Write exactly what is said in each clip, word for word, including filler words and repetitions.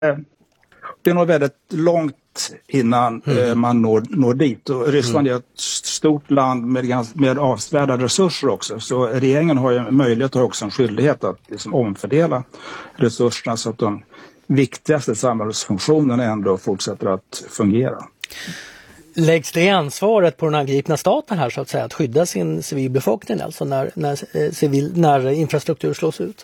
det är nog väldigt långt innan mm. eh, man når, når dit. Och Ryssland mm. är ett stort land med, gans, med avsevärda resurser också. Så regeringen har ju en möjlighet och också en skyldighet att liksom omfördela resurserna så att de viktigaste samhällsfunktionerna ändå fortsätter att fungera. Läggs det ansvaret på den angripna staten här så att säga, att skydda sin civilbefolkning alltså när, när, civil, när infrastruktur slås ut?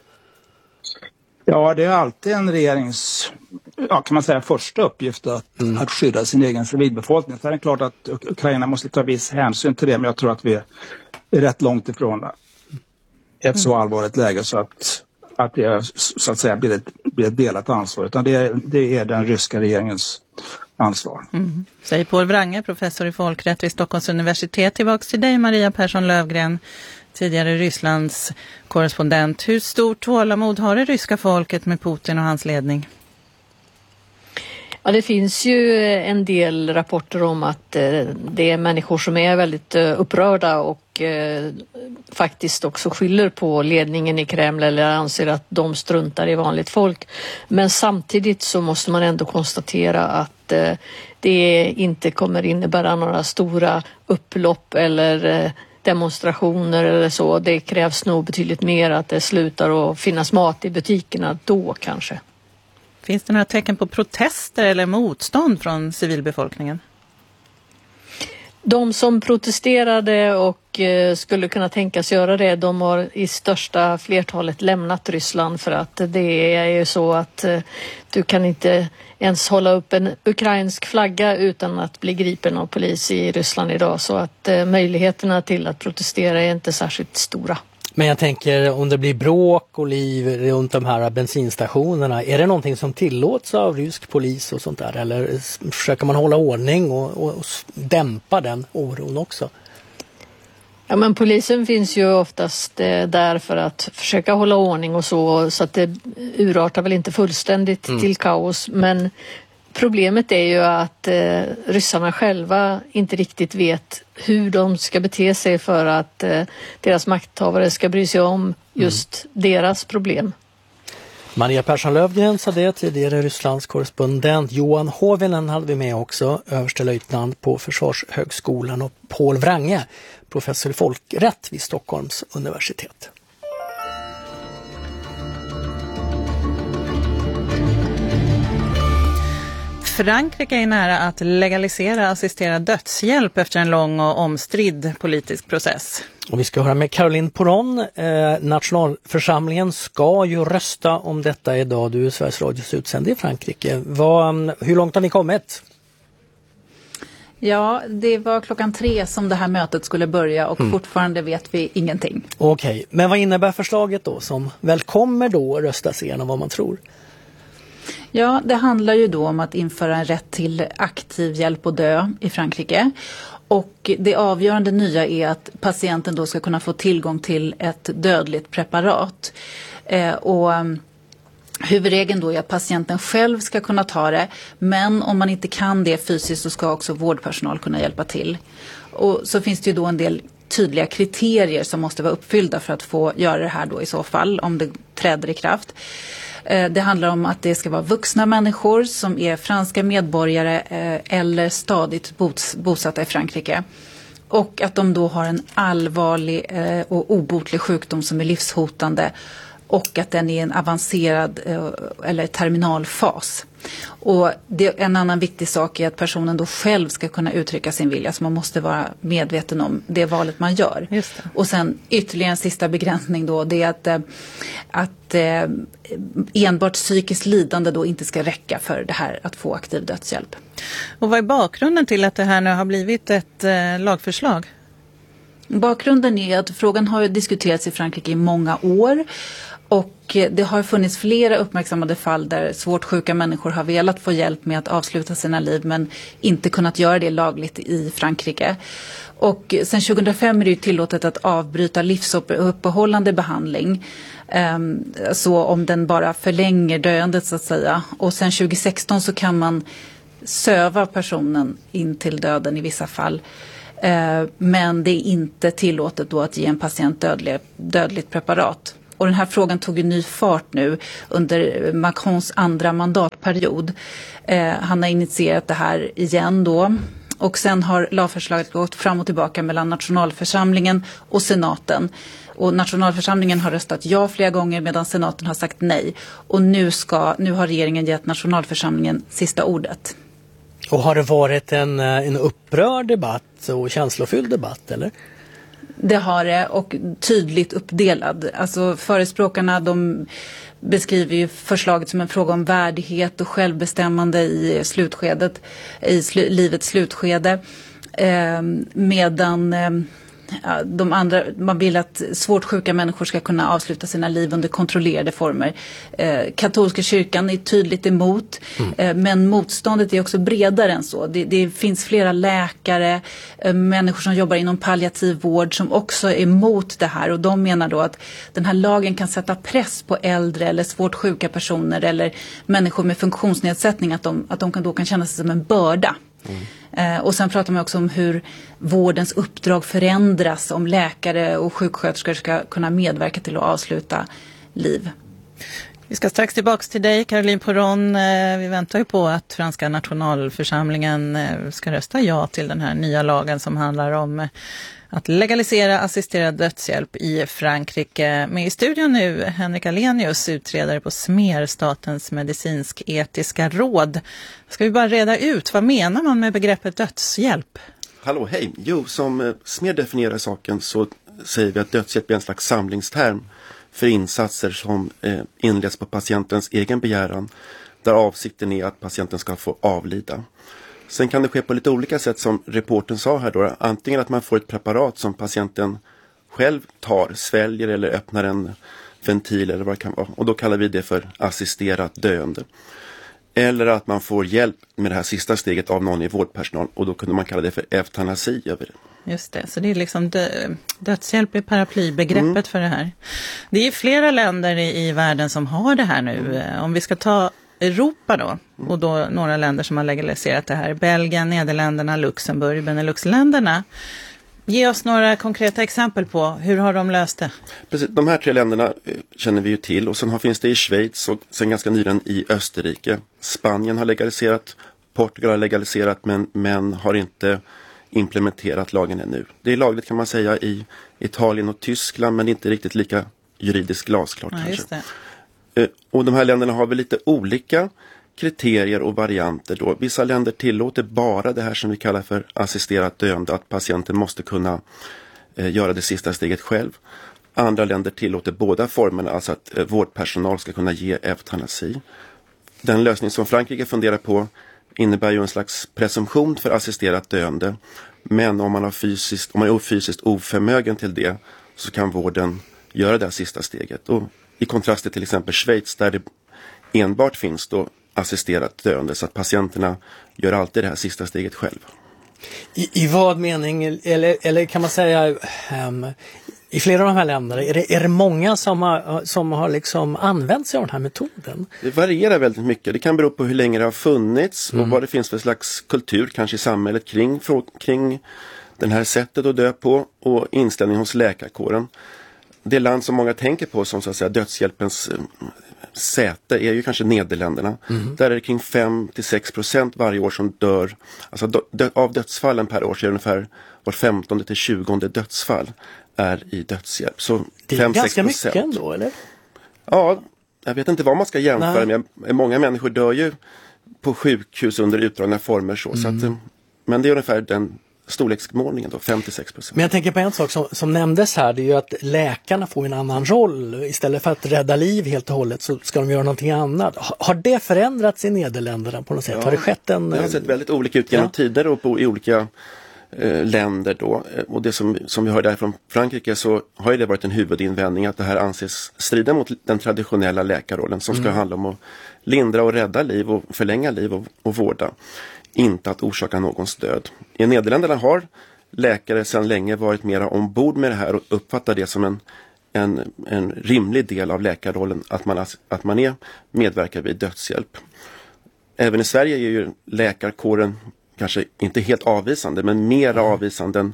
Ja, det är alltid en regerings, ja, kan man säga, första uppgift att, mm. att skydda sin egen civilbefolkning. Så är det klart att Ukraina måste ta viss hänsyn till det, men jag tror att vi är rätt långt ifrån ett mm. så allvarligt läge så att, att det så att säga blir ett, blir ett delat ansvar. Utan det är, det är den ryska regeringens ansvar. Mm. Säger Paul Wrange, professor i folkrätt vid Stockholms universitet. Tillbaka till dig, Maria Persson Lövgren, tidigare Rysslands korrespondent. Hur stort tålamod har det ryska folket med Putin och hans ledning? Ja, det finns ju en del rapporter om att eh, det är människor som är väldigt eh, upprörda och eh, faktiskt också skyller på ledningen i Kreml eller anser att de struntar i vanligt folk. Men samtidigt så måste man ändå konstatera att eh, det inte kommer innebära några stora upplopp eller eh, demonstrationer eller så. Det krävs nog betydligt mer att det slutar att finnas mat i butikerna då kanske. Finns det några tecken på protester eller motstånd från civilbefolkningen? De som protesterade och eh, skulle kunna tänkas göra det, de har i största flertalet lämnat Ryssland för att det är ju så att eh, du kan inte ens hålla upp en ukrainsk flagga utan att bli gripen av polis i Ryssland idag, så att eh, möjligheterna till att protestera är inte särskilt stora. Men jag tänker, om det blir bråk och liv runt de här bensinstationerna, är det någonting som tillåts av rysk polis och sånt där? Eller försöker man hålla ordning och, och, och dämpa den oron också? Ja, men polisen finns ju oftast eh, där för att försöka hålla ordning och så, så att det urartar väl inte fullständigt mm. till kaos. Men problemet är ju att eh, ryssarna själva inte riktigt vet hur de ska bete sig för att eh, deras makthavare ska bry sig om just mm. deras problem. Maria Persson Lövgren sa det, tidigare Rysslands korrespondent. Johan Hovinen hade vi med också, överstelöjtnant på Försvarshögskolan, och Paul Wrange, professor i folkrätt vid Stockholms universitet. Frankrike är nära att legalisera assisterad dödshjälp efter en lång och omstridd politisk process. Och vi ska höra med Caroline Poron. Eh, nationalförsamlingen ska ju rösta om detta idag. Du är Sveriges Radios utsände i Frankrike. Vad, hur långt har ni kommit? Ja, det var klockan tre som det här mötet skulle börja och mm. fortfarande vet vi ingenting. Okej, okay. Men vad innebär förslaget då som väl kommer då röstas igenom, vad man tror? Ja, det handlar ju då om att införa en rätt till aktiv hjälp att dö i Frankrike. Och det avgörande nya är att patienten då ska kunna få tillgång till ett dödligt preparat. Eh, och huvudregeln då är att patienten själv ska kunna ta det. Men om man inte kan det fysiskt så ska också vårdpersonal kunna hjälpa till. Och så finns det ju då en del tydliga kriterier som måste vara uppfyllda för att få göra det här då i så fall, om det träder i kraft. Det handlar om att det ska vara vuxna människor som är franska medborgare eller stadigt bosatta i Frankrike. Och att de då har en allvarlig och obotlig sjukdom som är livshotande. Och att den är en avancerad eller terminalfas. Och det, en annan viktig sak är att personen då själv ska kunna uttrycka sin vilja. Så man måste vara medveten om det valet man gör. Just det. Och sen ytterligare en sista begränsning då. Det är att, att eh, enbart psykiskt lidande då inte ska räcka för det här att få aktiv dödshjälp. Och vad är bakgrunden till att det här nu har blivit ett eh, lagförslag? Bakgrunden är att frågan har diskuterats i Frankrike i många år. Och det har funnits flera uppmärksammade fall där svårt sjuka människor har velat få hjälp med att avsluta sina liv men inte kunnat göra det lagligt i Frankrike. Och sen tjugohundrafem är det ju tillåtet att avbryta livsuppehållande behandling. Så om den bara förlänger döendet så att säga. Och sen tjugohundrasexton så kan man söva personen in till döden i vissa fall. Men det är inte tillåtet då att ge en patient dödlig, dödligt preparat. Och den här frågan tog ju ny fart nu under Macrons andra mandatperiod. Eh, han har initierat det här igen då. Och sen har lagförslaget gått fram och tillbaka mellan nationalförsamlingen och senaten. Och nationalförsamlingen har röstat ja flera gånger medan senaten har sagt nej. Och nu, ska, nu har regeringen gett nationalförsamlingen sista ordet. Och har det varit en, en upprörd debatt och känslofylld debatt, eller? Det har det, och tydligt uppdelad. Alltså förespråkarna, de beskriver ju förslaget som en fråga om värdighet och självbestämmande i slutskedet, i sl- livets slutskede. Eh, medan eh, de andra, man vill att svårt sjuka människor ska kunna avsluta sina liv under kontrollerade former. Eh, katolska kyrkan är tydligt emot, mm. eh, men motståndet är också bredare än så. Det, det finns flera läkare, eh, människor som jobbar inom palliativ vård som också är emot det här, och de menar då att den här lagen kan sätta press på äldre eller svårt sjuka personer eller människor med funktionsnedsättning, att de, att de kan, då kan känna sig som en börda. Mm. Eh, och sen pratar man också om hur vårdens uppdrag förändras, om läkare och sjuksköterskor ska kunna medverka till att avsluta liv. Vi ska strax tillbaka till dig, Caroline Poron. Eh, vi väntar ju på att franska nationalförsamlingen eh, ska rösta ja till den här nya lagen som handlar om eh, att legalisera assisterad dödshjälp i Frankrike. Med i studion nu Henrik Alenius, utredare på S M E R, Statens medicinsk-etiska råd. Ska vi bara reda ut, vad menar man med begreppet dödshjälp? Hallå, hej. Jo, som S M E R definierar saken så säger vi att dödshjälp är en slags samlingsterm för insatser som eh, inleds på patientens egen begäran, där avsikten är att patienten ska få avlida. Sen kan det ske på lite olika sätt, som reporten sa här då. Antingen att man får ett preparat som patienten själv tar, sväljer eller öppnar en ventil eller vad det kan vara. Och då kallar vi det för assisterat döende. Eller att man får hjälp med det här sista steget av någon i vårdpersonal, och då kunde man kalla det för eutanasi över det. Just det, så det är liksom dö- dödshjälp är paraplybegreppet mm. för det här. Det är flera länder i, i världen som har det här nu. Mm. Om vi ska ta Europa då, och då några länder som har legaliserat det här. Belgien, Nederländerna, Luxemburg, Benelux-länderna. Ge oss några konkreta exempel på hur har de löst det? Precis, de här tre länderna känner vi ju till, och sen har, finns det i Schweiz och sen ganska nyligen i Österrike. Spanien har legaliserat, Portugal har legaliserat men, men har inte implementerat lagen ännu. Det är lagligt kan man säga i Italien och Tyskland, men inte riktigt lika juridiskt glasklart. Ja, just det. Och de här länderna har väl lite olika kriterier och varianter då. Vissa länder tillåter bara det här som vi kallar för assisterat döende, att patienten måste kunna eh, göra det sista steget själv. Andra länder tillåter båda formerna, alltså att eh, vårdpersonal ska kunna ge eutanasi. Den lösning som Frankrike funderar på innebär ju en slags presumtion för assisterat döende, men om man, har fysiskt, om man är fysiskt oförmögen till det så kan vården göra det här sista steget. Och i kontrast till till exempel Schweiz, där det enbart finns då assisterat döende, så att patienterna gör alltid det här sista steget själv. I, i vad mening, eller, eller kan man säga um, i flera av de här länderna, är det, är det många som har, som har liksom använt sig av den här metoden? Det varierar väldigt mycket. Det kan bero på hur länge det har funnits mm. och vad det finns för slags kultur kanske i samhället kring, kring den här sättet att dö på, och inställning hos läkarkåren. Det land som många tänker på som så att säga dödshjälpens eh, säte är ju kanske Nederländerna. Mm. Där är det kring fem till sex procent varje år som dör. Alltså dö- av dödsfallen per år så är det ungefär var femtonde till tjugonde dödsfall är i dödshjälp. Så det är fem, ganska mycket ändå, eller? Ja, jag vet inte vad man ska jämföra Nej. med. Många människor dör ju på sjukhus under utdragna former. Så, mm. så att, men det är ungefär den storleksmålningen då, fem till sex procent. Men jag tänker på en sak som, som nämndes här, det är ju att läkarna får en annan roll. Istället för att rädda liv helt och hållet så ska de göra någonting annat. Har, har det förändrats i Nederländerna på något sätt? Ja, har det skett en... Det har sett väldigt olika ut genom ja. tider och på, i olika eh, länder då. Och det som, som vi hör där från Frankrike, så har ju det varit en huvudinvändning att det här anses strida mot den traditionella läkarrollen som ska mm. handla om att lindra och rädda liv och förlänga liv och, och vårda. Inte att orsaka någons död. I Nederländerna har läkare sedan länge varit mera ombord med det här och uppfattar det som en, en, en rimlig del av läkarrollen att man, att man är medverkar vid dödshjälp. Även i Sverige är ju läkarkåren kanske inte helt avvisande, men mera mm. avvisande än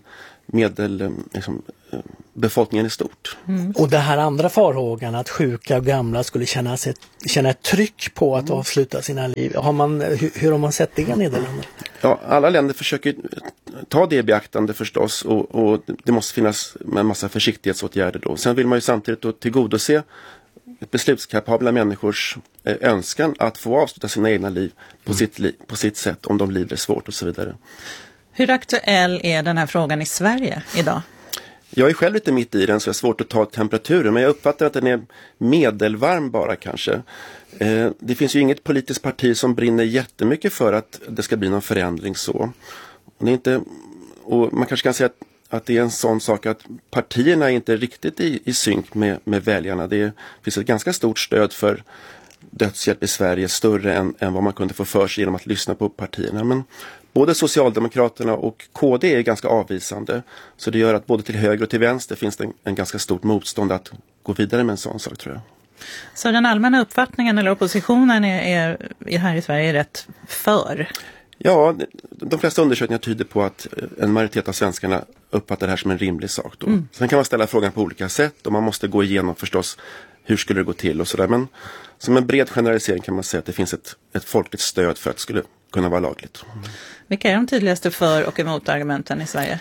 medel, liksom, befolkningen i stort. Mm. Och det här andra farhågan att sjuka och gamla skulle känna, ett, känna ett tryck på att mm. avsluta sina liv. Har man, hur, hur har man sett det i Nederländerna? Ja, alla länder försöker ta det i beaktande förstås och, och det måste finnas en massa försiktighetsåtgärder då. Sen vill man ju samtidigt då tillgodose beslutskapabla människors önskan att få avsluta sina egna liv på, mm. sitt, li, på sitt sätt om de lider svårt och så vidare. Hur aktuell är den här frågan i Sverige idag? Jag är själv lite mitt i den så det är svårt att ta temperaturen, men jag uppfattar att den är medelvarm bara kanske. Eh, det finns ju inget politiskt parti som brinner jättemycket för att det ska bli någon förändring så. Och det är inte, och man kanske kan säga att, att det är en sån sak att partierna är inte riktigt i, i synk med, med väljarna. Det är, finns ett ganska stort stöd för dödshjälp i Sverige, större än, än vad man kunde få för sig genom att lyssna på partierna. Men både Socialdemokraterna och K D är ganska avvisande. Så det gör att både till höger och till vänster finns det en, en ganska stort motstånd att gå vidare med en sån sak, tror jag. Så den allmänna uppfattningen eller oppositionen är, är, är här i Sverige rätt för? Ja, de flesta undersökningar tyder på att en majoritet av svenskarna uppfattar det här som en rimlig sak då. Mm. Sen kan man ställa frågan på olika sätt och man måste gå igenom förstås hur skulle det gå till och sådär. Men som en bred generalisering kan man säga att det finns ett, ett folkligt stöd för att det skulle kunna vara lagligt. Mm. Vilka är de tydligaste för- och emot-argumenten i Sverige?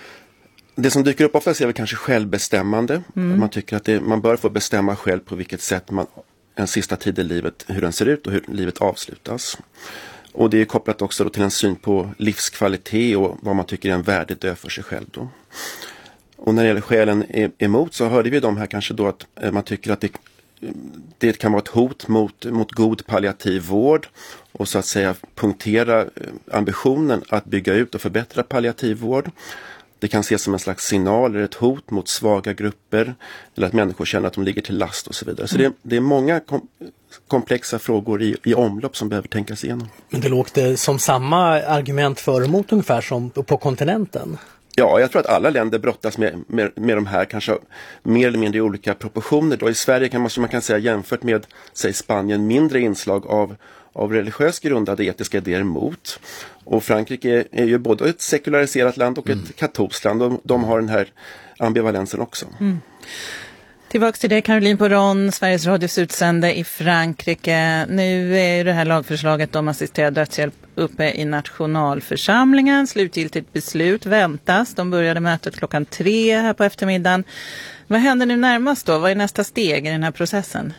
Det som dyker upp ofta är väl kanske självbestämmande. Mm. Man tycker att det, man bör få bestämma själv på vilket sätt man, en sista tid i livet, hur den ser ut och hur livet avslutas. Och det är kopplat också då till en syn på livskvalitet och vad man tycker är en värdig död för sig själv då. Och när det gäller skälen emot så hörde vi de här kanske då att man tycker att det, det kan vara ett hot mot, mot god palliativ vård och så att säga punktera ambitionen att bygga ut och förbättra palliativ vård. Det kan ses som en slags signal eller ett hot mot svaga grupper eller att människor känner att de ligger till last och så vidare. Så det, det är många kom, komplexa frågor i, i omlopp som behöver tänkas igenom. Men det låter som samma argument för och emot ungefär som på kontinenten. Ja, jag tror att alla länder brottas med, med, med de här kanske mer eller mindre i olika proportioner. Då i Sverige kan man, som man kan säga jämfört med säg Spanien mindre inslag av, av religiöst grundade etiska idéer emot. Och Frankrike är, är ju både ett sekulariserat land och mm. ett katolskt land. Och de har den här ambivalensen också. Mm. Tillbaka till det, Caroline Poron, Sveriges Radios utsände i Frankrike. Nu är det här lagförslaget om assisterad dödshjälp uppe i nationalförsamlingen. Slutgiltigt beslut väntas. De började mötet klockan tre här på eftermiddagen. Vad händer nu närmast då? Vad är nästa steg i den här processen?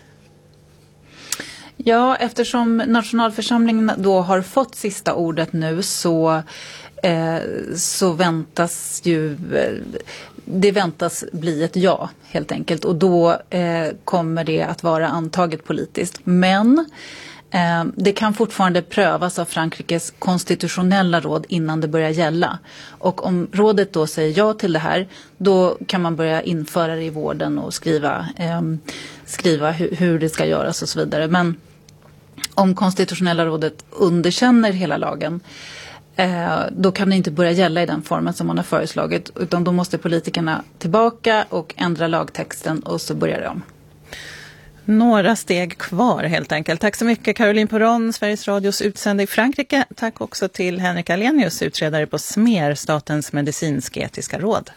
Ja, eftersom nationalförsamlingen då har fått sista ordet nu så, eh, så väntas ju... Eh, det väntas bli ett ja helt enkelt och då eh, kommer det att vara antaget politiskt. Men eh, det kan fortfarande prövas av Frankrikes konstitutionella råd innan det börjar gälla. Och om rådet då säger ja till det här, då kan man börja införa det i vården och skriva, eh, skriva hu- hur det ska göras och så vidare. Men om konstitutionella rådet underkänner hela lagen, då kan det inte börja gälla i den formen som man har föreslagit, utan då måste politikerna tillbaka och ändra lagtexten och så börjar det om. Några steg kvar helt enkelt. Tack så mycket Caroline Poron, Sveriges Radios utsände i Frankrike. Tack också till Henrik Alenius, utredare på S M E R, Statens medicinsk-etiska råd.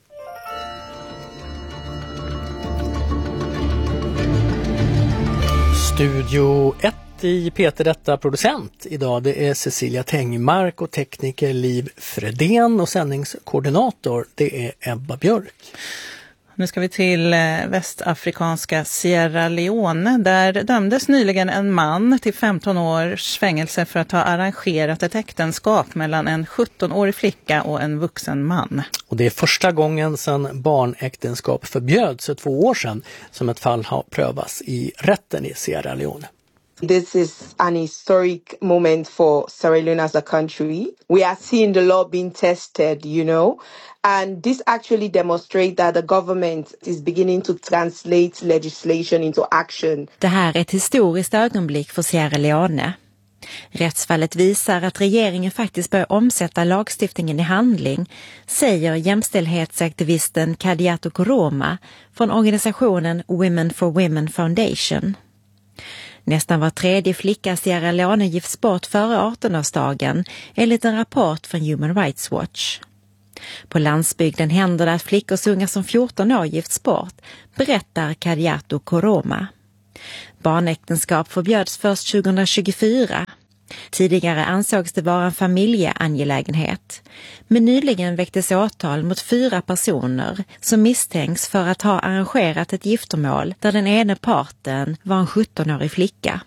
Studio ett i Peter Detta producent idag, det är Cecilia Tengmark och tekniker Liv Fredén och sändningskoordinator det är Ebba Björk. Nu ska vi till västafrikanska Sierra Leone. Där dömdes nyligen en man till femton års fängelse för att ha arrangerat ett äktenskap mellan en sjuttonårig flicka och en vuxen man. Och det är första gången sedan barnäktenskap förbjöds för två år sedan som ett fall har prövats i rätten i Sierra Leone. This is an historic moment for Sierra Leone as a country. We are seeing the law being tested, you know, and this actually demonstrates that the government is beginning to translate legislation into action. Det här är ett historiskt ögonblick för Sierra Leone. Rättsfallet visar att regeringen faktiskt börjar omsätta lagstiftningen i handling, säger jämställdhetsaktivisten Kadiatou Koroma från organisationen Women for Women Foundation. Nästan var tredje flicka Sierra Leone gifts bort före artonårsdagen enligt en rapport från Human Rights Watch. På landsbygden händer det att flickor så unga som fjorton år gifts bort, berättar Kadiatu Koroma. Barnäktenskap förbjöds först tjugohundratjugofyra. Tidigare ansågs det vara en familjeangelägenhet. Men nyligen väcktes åtal mot fyra personer som misstänks för att ha arrangerat ett giftermål där den ena parten var en sjuttonårig flicka.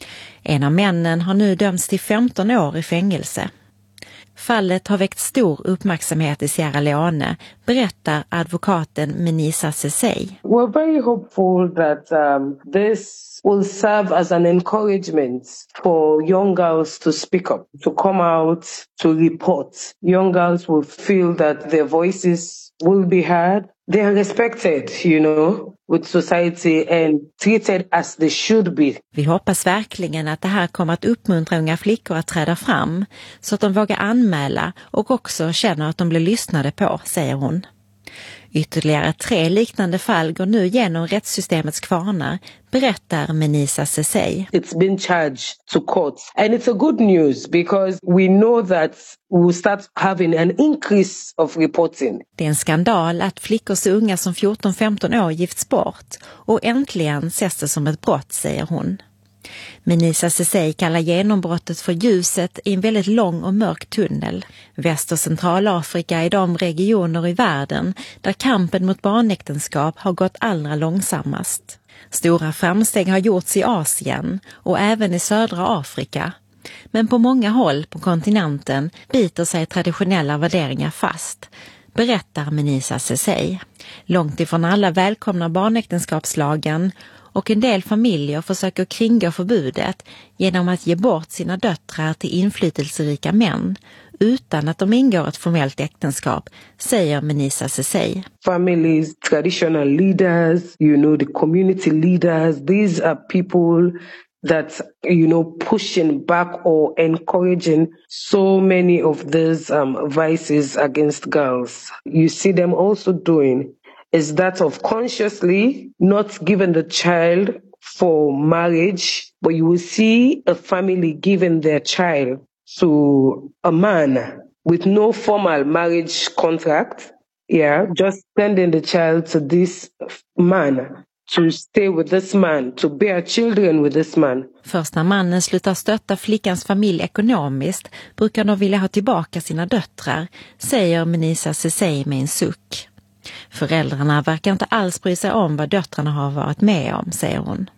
En av männen har nu dömts till femton år i fängelse. Fallet har väckt stor uppmärksamhet i Sierra Leone, berättar advokaten Menisa Sesay. We're very hopeful that um, this will serve as an encouragement for young girls to speak up, to come out, to report. Young girls will feel that their voices will be heard. They are respected, you know, with society and treated as they should be. Vi hoppas verkligen att det här kommer att uppmuntra unga flickor att träda fram så att de vågar anmäla och också känner att de blir lyssnade på, säger hon. Ytterligare tre liknande fall går nu genom rättssystemets kvarnar, berättar Menisa Sesay. It's been charged to court and it's a good news because we know that we will start having an increase of reporting. Det är en skandal att flickor så unga som fjorton femton år gifts bort och äntligen ses det som ett brott, säger hon. Menisa Sesay kallar genombrottet för ljuset i en väldigt lång och mörk tunnel. Väst- och Centralafrika är de regioner i världen där kampen mot barnäktenskap har gått allra långsammast. Stora framsteg har gjorts i Asien och även i södra Afrika. Men på många håll på kontinenten biter sig traditionella värderingar fast, berättar Menisa Sesay. Långt ifrån alla välkomnar barnäktenskapslagen och en del familjer försöker kringgå förbudet genom att ge bort sina döttrar till inflytelserika män utan att de ingår ett formellt äktenskap, säger Menisa Sesay. Families, traditional leaders, you know, the community leaders, these are people that, you know, pushing back or encouraging so many of these um, vices against girls. You see them also doing is that of consciously not giving the child for marriage, but you will see a family giving their child to a man with no formal marriage contract, yeah, just sending the child to this man to stay with this man, to bear children with this man. Först när mannen slutar stötta flickans familj ekonomiskt brukar de vilja ha tillbaka sina döttrar, säger Menisa Sesay med en suck. Föräldrarna verkar inte alls bry sig om vad döttrarna har varit med om, säger hon.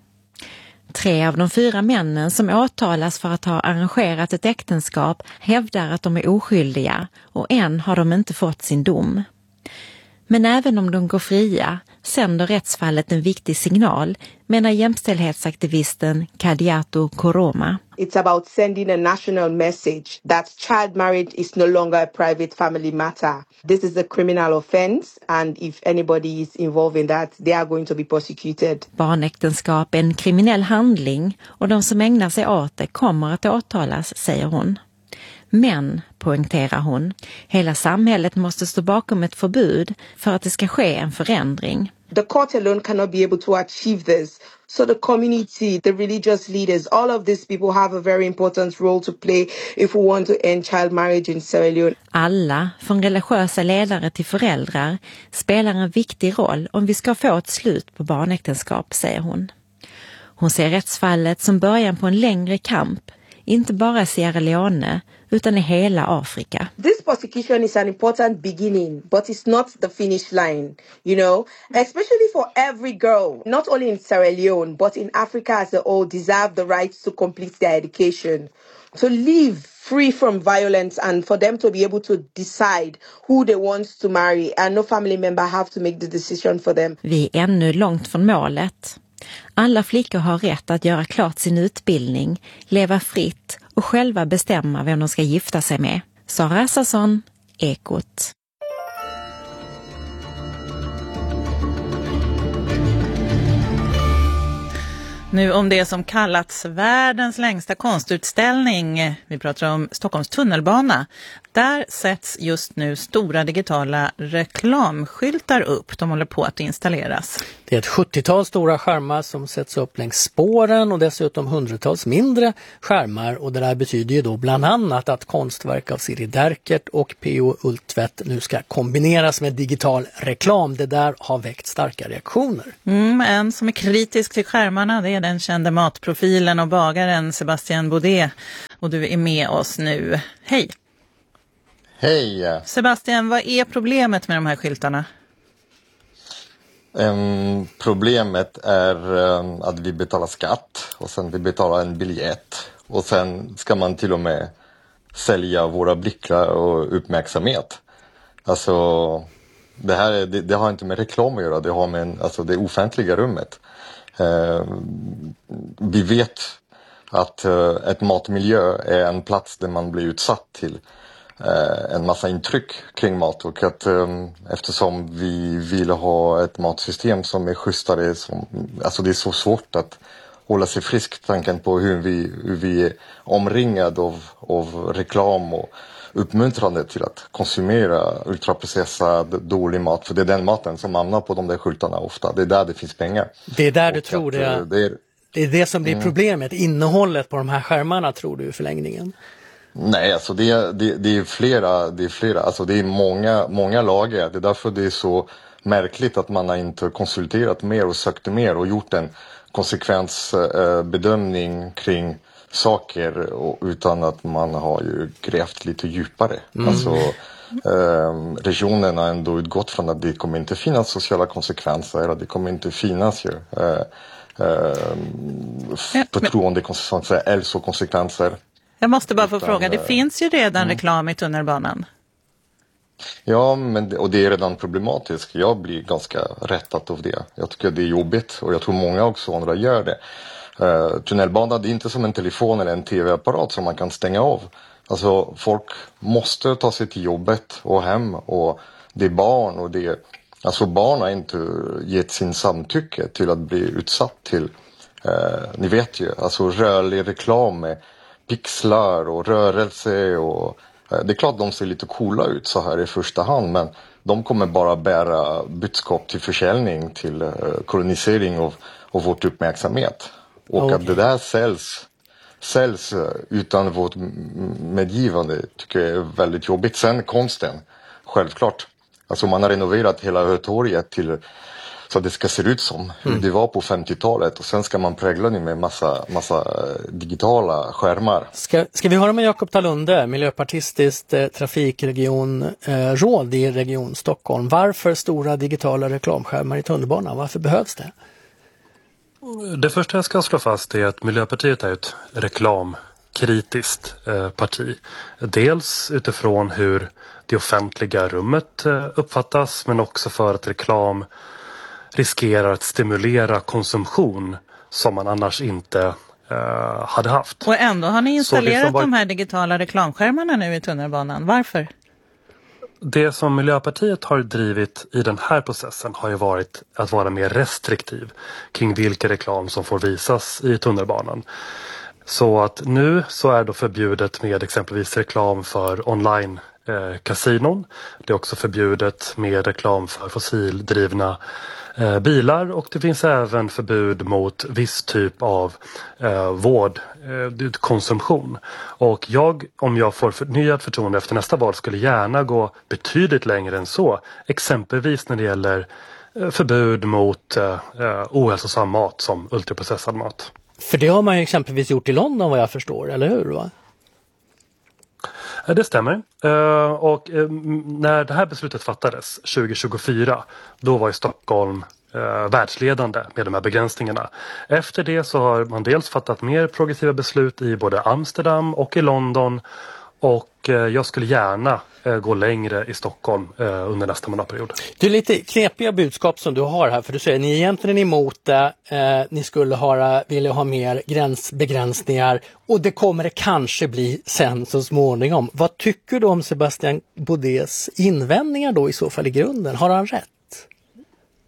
Tre av de fyra männen som åtalas för att ha arrangerat ett äktenskap hävdar att de är oskyldiga och än har de inte fått sin dom. Men även om de går fria sänder rättsfallet en viktig signal, menar jämställdhetsaktivisten Kadiatu Koroma. It's about sending a national message that child marriage is no longer a private family matter. This is a criminal offense and if anybody is involved in that, they are going to be prosecuted. Barnäktenskap är en kriminell handling och de som ägnar sig åt det kommer att åtalas, säger hon. Men, poängterar hon, hela samhället måste stå bakom ett förbud för att det ska ske en förändring. The court alone cannot be able to achieve this. So the community, the religious leaders, all of these people have a very important role to play if we want to end child marriage in Sierra Leone. Alla, från religiösa ledare till föräldrar, spelar en viktig roll om vi ska få ett slut på barnäktenskap, säger hon. Hon ser rättsfallet som början på en längre kamp, inte bara i Sierra Leone utan i hela Afrika. This prosecution is an important beginning, but it's not the finish line, you know, especially for every girl, not only in Sierra Leone, but in Africa as a whole, deserve the right to complete their education, to live free from violence and for them to be able to decide who they want to marry and no family member have to make the decision for them. Vi är ännu långt från målet. Alla flickor har rätt att göra klart sin utbildning, leva fritt och själva bestämma vem de ska gifta sig med. Sara Assarsson, Ekot. Nu Nu om det som kallats världens längsta konstutställning. Vi pratar om Stockholms tunnelbana. Där sätts just nu stora digitala reklamskyltar upp. De håller på att installeras. Det är ett sjuttiotal stora skärmar som sätts upp längs spåren och dessutom hundratals mindre skärmar. Och det där betyder ju då bland annat att konstverk av Siri Derkert och P O Ultvedt nu ska kombineras med digital reklam. Det där har väckt starka reaktioner. Mm, en som är kritisk till skärmarna, det är den kände matprofilen och bagaren Sebastian Baudet. Och du är med oss nu. Hej! Hej! Sebastian, vad är problemet med de här skyltarna? Um, problemet är um, att vi betalar skatt och sen vi betalar en biljett. Och sen ska man till och med sälja våra blickar och uppmärksamhet. Alltså, det här är, det, det har inte med reklam att göra, det har med alltså, det offentliga rummet. Uh, vi vet att uh, ett matmiljö är en plats där man blir utsatt till uh, en massa intryck kring mat. Och att um, eftersom vi vill ha ett matsystem som är schysstare, som, alltså det är så svårt att hålla sig frisk, tanken på hur vi, hur vi är omringade av, av reklam och uppmuntrande till att konsumera ultraprocessad dålig mat. För det är den maten som hamnar på de där skyltarna ofta. Det är där det finns pengar. Det är där du och tror att, det, det är. Det är det som blir mm. problemet. Innehållet på de här skärmarna tror du i förlängningen? Nej, alltså det är, det, det är flera, det är flera, alltså det är många, många lager. Det är därför det är så märkligt att man har inte konsulterat mer och sökt mer och gjort en konsekvensbedömning kring saker och, utan att man har ju grävt lite djupare. Mm. Alltså eh, regionen har ändå utgått från att det kommer inte finnas sociala konsekvenser, att det kommer inte finnas ju eh, eh, förtroendekonsekvenser, hälsokonsekvenser. Jag måste bara få utan, fråga, det eh, finns ju redan mm. reklam i tunnelbanan. Ja, men, och det är redan problematiskt. Jag blir ganska rättad av det. Jag tycker det är jobbigt och jag tror många också andra gör det. Uh, tunnelbanan, det är inte som en telefon eller en tv-apparat som man kan stänga av. Alltså folk måste ta sig till jobbet och hem och det är barn och det är, alltså barn har inte gett sin samtycke till att bli utsatt till, uh, ni vet ju, alltså rörlig reklam med pixlar och rörelse och det är klart de ser lite coola ut så här i första hand, men de kommer bara bära budskap till försäljning, till uh, kolonisering av, av vårt uppmärksamhet. Och okay. att det där säljs, säljs uh, utan vårt medgivande tycker jag är väldigt jobbigt. Sen konsten, självklart. Alltså man har renoverat hela Hötorget till så det ska se ut som mm. det var på femtiotalet och sen ska man prägla det med massa, massa digitala skärmar. Ska, ska vi höra med Jakob Talunde, miljöpartistiskt eh, trafikregionråd eh, i Region Stockholm. Varför stora digitala reklamskärmar i tunnelbanan? Varför behövs det? Det första jag ska slå fast är att Miljöpartiet är ett reklamkritiskt eh, parti. Dels utifrån hur det offentliga rummet eh, uppfattas, men också för att reklam riskerar att stimulera konsumtion som man annars inte eh, hade haft. Och ändå har ni installerat var... de här digitala reklamskärmarna nu i tunnelbanan. Varför? Det som Miljöpartiet har drivit i den här processen har ju varit att vara mer restriktiv kring vilka reklam som får visas i tunnelbanan. Så att nu så är det förbjudet med exempelvis reklam för online eh, kasinon. Det är också förbjudet med reklam för fossildrivna eh, bilar och det finns även förbud mot viss typ av eh, vård, eh, konsumtion. Och jag, om jag får förnyat förtroende efter nästa val, skulle gärna gå betydligt längre än så. Exempelvis när det gäller eh, förbud mot eh, ohälsosam mat som ultraprocessad mat. För det har man ju exempelvis gjort i London vad jag förstår, eller hur va? Det stämmer. Och när det här beslutet fattades tjugo tjugofyra, då var ju Stockholm världsledande med de här begränsningarna. Efter det så har man dels fattat mer progressiva beslut i både Amsterdam och i London. Och jag skulle gärna gå längre i Stockholm under nästa mandatperiod. Det är lite knepiga budskap som du har här. För du säger att ni är egentligen emot det. Eh, ni skulle ha, vilja ha mer gränsbegränsningar. Och det kommer det kanske bli sen så småningom. Vad tycker du om Sebastian Baudets invändningar då i så fall i grunden? Har han rätt?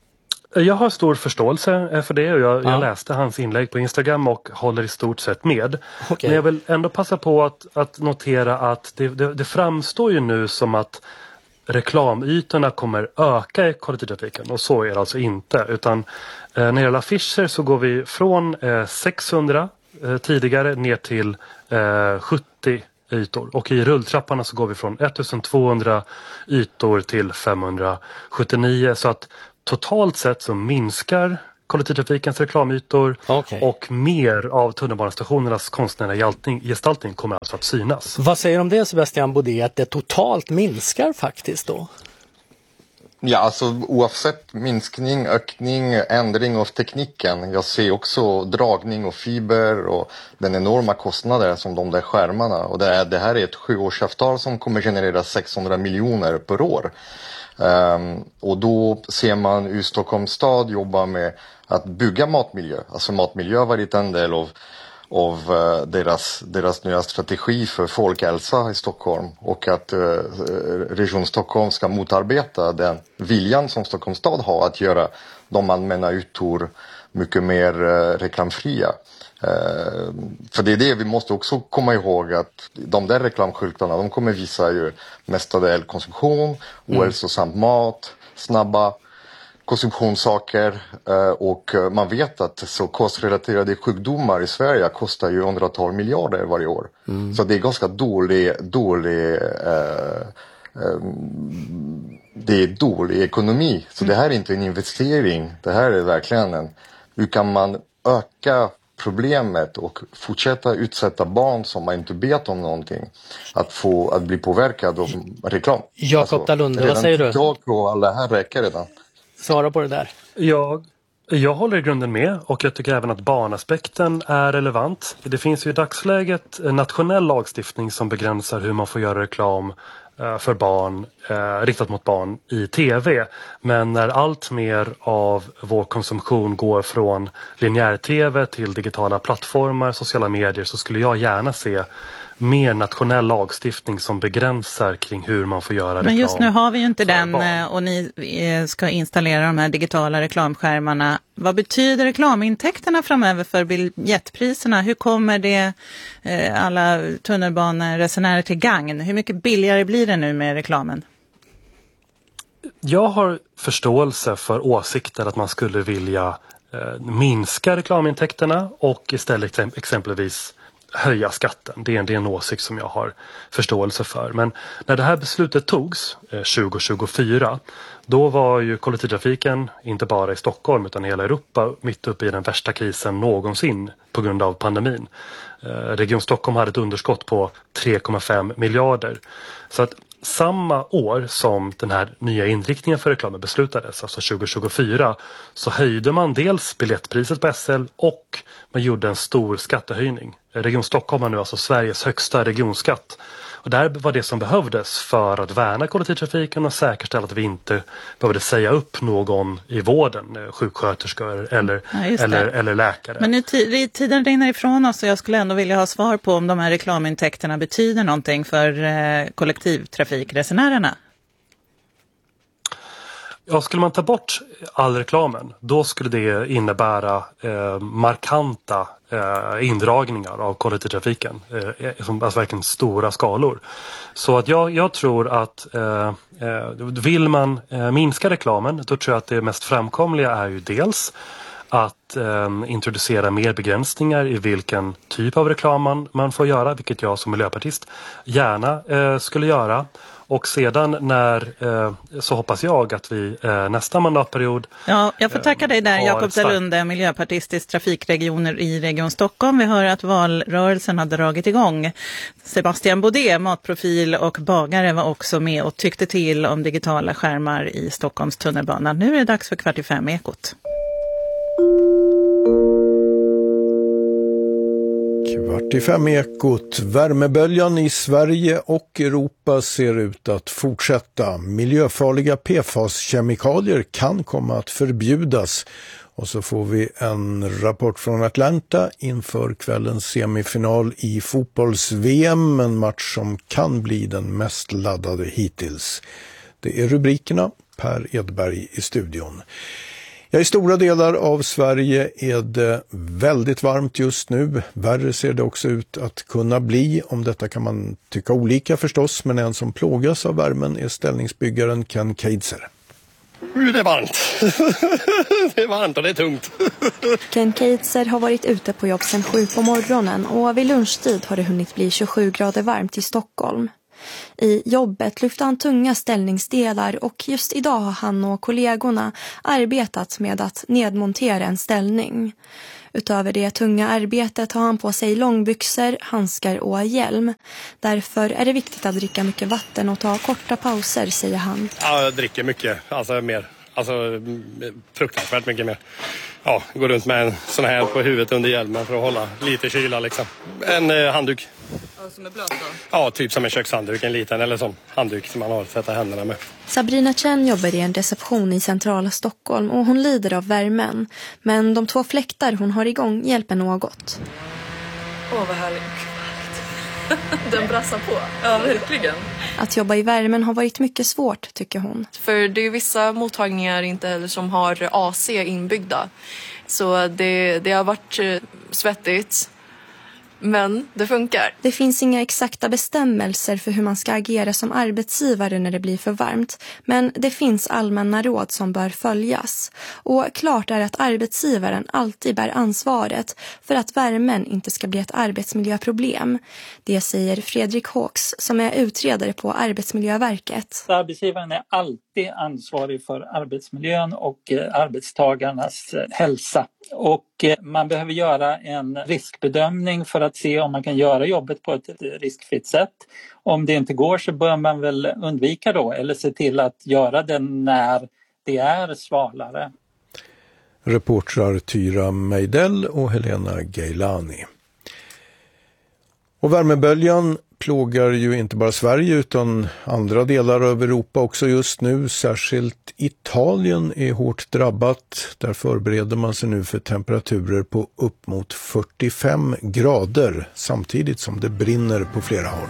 Jag har stor förståelse för det och jag, ja. jag läste hans inlägg på Instagram och håller i stort sett med. Okay. Men jag vill ändå passa på att, att notera att det, det, det framstår ju nu som att reklamytorna kommer öka i kollektivtrafiken och så är det alltså inte. Utan eh, när det gäller affischer så går vi från eh, sexhundra eh, tidigare ner till eh, sjuttio ytor. Och i rulltrapparna så går vi från ettusentvåhundra ytor till femhundrasjuttionio. Så att totalt sett så minskar kollektivtrafikens reklamytor okay. och mer av tunnelbanestationernas konstnärliga gestaltning kommer alltså att synas. Vad säger du om det, Sebastian Bodé, att det totalt minskar faktiskt då? Ja, alltså oavsett minskning, ökning, ändring av tekniken. Jag ser också dragning och fiber och den enorma kostnader som de där skärmarna. Och det, är, det här är ett sjuårsavtal som kommer generera sexhundra miljoner per år. Um, och då ser man i Stockholms stad jobba med att bygga matmiljö. Alltså matmiljö har varit en del av, av uh, deras, deras nya strategi för folkhälsa i Stockholm. Och att uh, Region Stockholm ska motarbeta den viljan som Stockholms stad har att göra de allmänna ytor mycket mer uh, reklamfria. Uh, för det är det vi måste också komma ihåg, att de där reklamskyltarna, de kommer visa ju mestadels konsumtion, mm. ohälsosam mat, snabba konsumtionssaker uh, och man vet att så kostrelaterade sjukdomar i Sverige kostar ju hundratals miljarder varje år. Mm. Så det är ganska dålig, dålig uh, um, det är dålig ekonomi. Så mm. det här är inte en investering, det här är verkligen en, hur kan man öka problemet och fortsätta utsätta barn som man inte vet om någonting att få att bli påverkad av reklam. Jakob alltså, Dalunde, vad säger du? Jag och alla här räcker redan. Svara på det där. Jag, jag håller i grunden med och jag tycker även att barnaspekten är relevant. Det finns ju i dagsläget en nationell lagstiftning som begränsar hur man får göra reklam för barn, eh, riktat mot barn i tv. Men när allt mer av vår konsumtion går från linjär-tv till digitala plattformar, sociala medier, så skulle jag gärna se mer nationell lagstiftning som begränsar kring hur man får göra reklam. Men just nu har vi ju inte den barn. Och ni ska installera de här digitala reklamskärmarna. Vad betyder reklamintäkterna framöver för biljettpriserna? Hur kommer det eh, alla tunnelbaneresenärer till gagn? Hur mycket billigare blir det nu med reklamen? Jag har förståelse för åsikter att man skulle vilja eh, minska reklamintäkterna och istället exempelvis höja skatten. Det är, en, det är en åsikt som jag har förståelse för. Men när det här beslutet togs eh, tjugo tjugofyra, då var ju kollektivtrafiken inte bara i Stockholm utan hela Europa mitt uppe i den värsta krisen någonsin på grund av pandemin. Eh, Region Stockholm hade ett underskott på tre komma fem miljarder. Så att samma år som den här nya inriktningen för reklamen beslutades, alltså tjugo tjugofyra, så höjde man dels biljettpriset på S L och man gjorde en stor skattehöjning. Region Stockholm har nu alltså Sveriges högsta regionskatt. Och det här var det som behövdes för att värna kollektivtrafiken och säkerställa att vi inte behövde säga upp någon i vården, sjuksköterskor eller, ja, eller, eller läkare. Men nu tiden rinner ifrån oss och jag skulle ändå vilja ha svar på om de här reklamintäkterna betyder någonting för eh, kollektivtrafikresenärerna. Ja, skulle man ta bort all reklamen, då skulle det innebära eh, markanta eh, indragningar av kollektivtrafiken. Eh, som, alltså verkligen stora skalor. Så att jag, jag tror att eh, eh, vill man eh, minska reklamen, då tror jag att det mest framkomliga är ju dels att eh, introducera mer begränsningar i vilken typ av reklam man, man får göra, vilket jag som miljöpartist gärna eh, skulle göra. Och sedan när, eh, så hoppas jag att vi eh, nästa mandatperiod... Ja, jag får tacka dig där, Jakob Dalunde, miljöpartistisk trafikregioner i Region Stockholm. Vi hör att valrörelsen har dragit igång. Sebastian Bodé, matprofil och bagare, var också med och tyckte till om digitala skärmar i Stockholms tunnelbana. Nu är det dags för Kvart i fem Ekot. Kvart i fem Ekot. Värmeböljan i Sverige och Europa ser ut att fortsätta. Miljöfarliga P F A S-kemikalier kan komma att förbjudas. Och så får vi en rapport från Atlanta inför kvällens semifinal i fotbolls-V M. En match som kan bli den mest laddade hittills. Det är rubrikerna. Per Edberg i studion. Ja, i stora delar av Sverige är det väldigt varmt just nu. Värre ser det också ut att kunna bli. Om detta kan man tycka olika förstås, men en som plågas av värmen är ställningsbyggaren Ken Keitzer. Det är varmt. Det är varmt och det är tungt. Ken Keitzer har varit ute på jobb sedan sju på morgonen och vid lunchtid har det hunnit bli tjugosju grader varmt i Stockholm. I jobbet lyfte han tunga ställningsdelar och just idag har han och kollegorna arbetat med att nedmontera en ställning. Utöver det tunga arbetet har han på sig långbyxor, handskar och hjälm. Därför är det viktigt att dricka mycket vatten och ta korta pauser, säger han. Ja, jag dricker mycket, alltså mer. Alltså fruktansvärt mycket mer. Ja, går runt med en sån här på huvudet under hjälmen för att hålla lite kyla liksom. En eh, handduk. Ja, som är blöt då? Ja, typ som en kökshandduk, en liten eller som handduk som man har att tvätta händerna med. Sabrina Chen jobbar i en reception i centrala Stockholm och hon lider av värmen. Men de två fläktar hon har igång hjälper något. Åh, vad härligt. Den brassar på. Ja, verkligen. Att jobba i värmen har varit mycket svårt, tycker hon. För det är vissa mottagningar inte heller som har A C inbyggda. Så det, det har varit svettigt. Men det funkar. Det finns inga exakta bestämmelser för hur man ska agera som arbetsgivare när det blir för varmt. Men det finns allmänna råd som bör följas. Och klart är att arbetsgivaren alltid bär ansvaret för att värmen inte ska bli ett arbetsmiljöproblem. Det säger Fredrik Hawks som är utredare på Arbetsmiljöverket. Arbetsgivaren är alltid ansvarig för arbetsmiljön och arbetstagarnas hälsa. Och man behöver göra en riskbedömning för att se om man kan göra jobbet på ett riskfritt sätt. Om det inte går så bör man väl undvika då eller se till att göra det när det är svalare. Reportrar Tyra Meidell och Helena Geilani. Och värmeböljan plågar ju inte bara Sverige utan andra delar av Europa också just nu. Särskilt Italien är hårt drabbat. Där förbereder man sig nu för temperaturer på upp mot fyrtiofem grader samtidigt som det brinner på flera håll.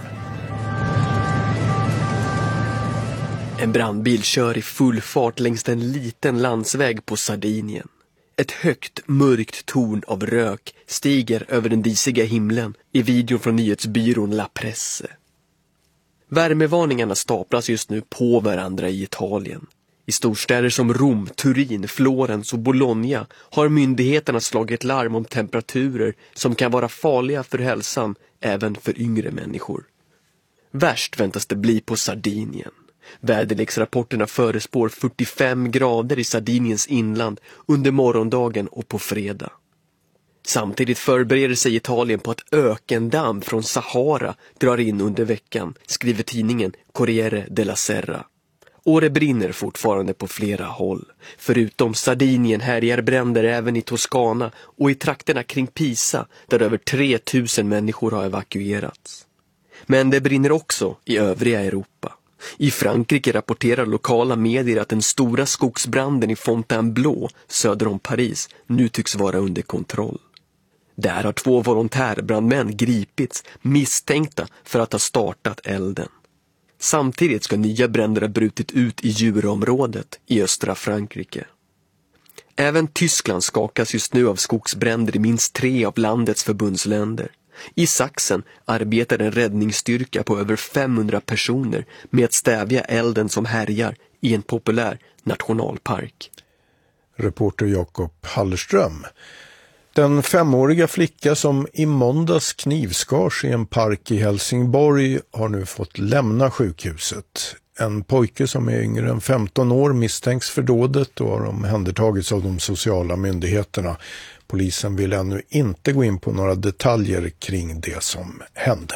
En brandbil kör i full fart längs en liten landsväg på Sardinien. Ett högt, mörkt torn av rök stiger över den disiga himlen i videon från nyhetsbyrån La Presse. Värmevarningarna staplas just nu på varandra i Italien. I storstäder som Rom, Turin, Florens och Bologna har myndigheterna slagit larm om temperaturer som kan vara farliga för hälsan även för yngre människor. Värst väntas det bli på Sardinien. Väderleksrapporterna förespår fyrtiofem grader i Sardiniens inland under morgondagen och på fredag. Samtidigt förbereder sig Italien på att ökendamm från Sahara drar in under veckan, skriver tidningen Corriere della Sera. Och det brinner fortfarande på flera håll. Förutom Sardinien härjar bränder även i Toscana och i trakterna kring Pisa där över tre tusen människor har evakuerats. Men det brinner också i övriga Europa. I Frankrike rapporterar lokala medier att den stora skogsbranden i Fontainebleau söder om Paris nu tycks vara under kontroll. Där har två volontärbrandmän gripits misstänkta för att ha startat elden. Samtidigt ska nya bränder ha brutit ut i djurområdet i östra Frankrike. Även Tyskland skakas just nu av skogsbränder i minst tre av landets förbundsländer. I Sachsen arbetar en räddningsstyrka på över femhundra personer med att stävja elden som härjar i en populär nationalpark. Reporter Jakob Hallerström. Den femåriga flicka som i måndags knivskars i en park i Helsingborg har nu fått lämna sjukhuset. En pojke som är yngre än femton år misstänks för dådet och har omhändertagits av de sociala myndigheterna. Polisen vill ännu inte gå in på några detaljer kring det som hände.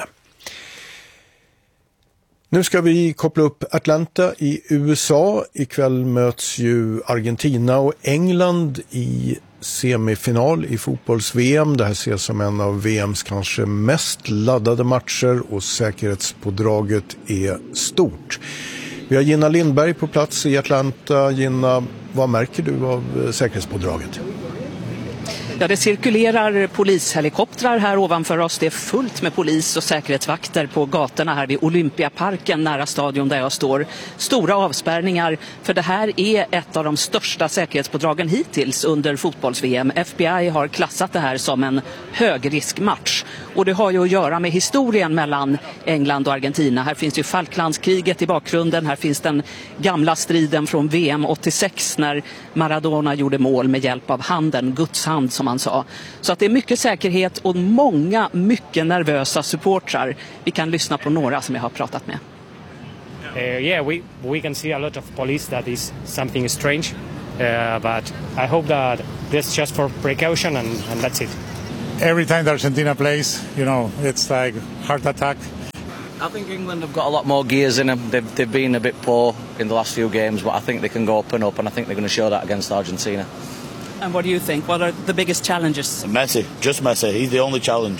Nu ska vi koppla upp Atlanta i U S A. Ikväll möts ju Argentina och England i semifinal i fotbolls-V M. Det här ses som en av V M:s kanske mest laddade matcher och säkerhetspådraget är stort. Vi har Gina Lindberg på plats i Atlanta. Gina, vad märker du av säkerhetspådraget? Ja, det cirkulerar polishelikoptrar här ovanför oss. Det är fullt med polis och säkerhetsvakter på gatorna här vid Olympiaparken nära stadion där jag står. Stora avspärrningar, för det här är ett av de största säkerhetspådragen hittills under fotbolls-V M. F B I har klassat det här som en högriskmatch. Och det har ju att göra med historien mellan England och Argentina. Här finns ju Falklandskriget i bakgrunden. Här finns den gamla striden från V M åttiosex när Maradona gjorde mål med hjälp av handen, Guds hand som man sa. Så att det är mycket säkerhet och många mycket nervösa supportrar. Vi kan lyssna på några som jag har pratat med. Uh, yeah, we we can see a lot of police. That is something strange, uh, but I hope that this just for precaution and, and that's it. Every time the Argentina plays, you know, it's like heart attack. I think England have got a lot more gears in them. They've, they've been a bit poor in the last few games, but I think they can go up and up, and I think they're going to show that against Argentina. And what do you think? What are the biggest challenges? Messi, just Messi. He's the only challenge.